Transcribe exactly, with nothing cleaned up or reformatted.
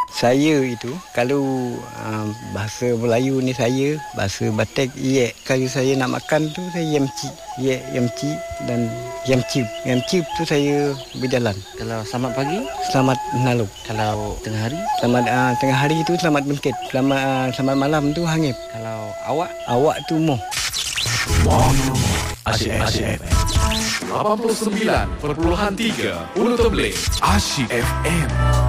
Saya itu kalau uh, bahasa Melayu ni saya, bahasa Batak ye, kalau saya nak makan tu saya yamci, ye yamci dan yamci. Yamci tu saya berjalan. Kalau selamat pagi, selamat naluk. Kalau tengah hari, selamat uh, tengah hari itu selamat bengkit. Selamat uh, selamat malam tu hangip. Kalau awak, awak tu moh. Mono Asyik F M lapan puluh sembilan perpuluhan tiga Pulau Temblik Asyik F M.